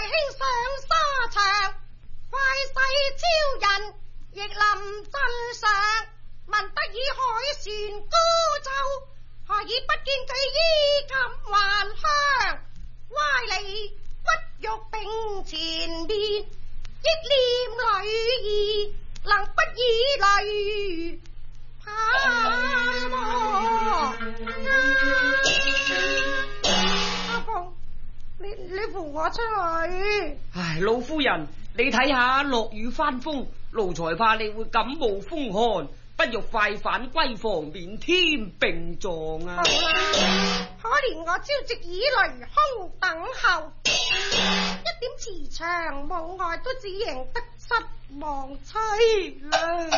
兄上沙場，怪世超人亦臨陣上，聞得以海船高奏，何以不見佢衣襟還鄉？歪嚟屈辱並前面，憶念女兒能不以淚盼望？阿鳳，你扶我出去。 唉，老夫人，你睇下落雨翻風，奴才怕你會感冒風寒，不欲快返閨房，免添病狀啊！ 好啦，可憐我朝夕以雷空等候，一點慈祥母愛都只贏得失望凄涼。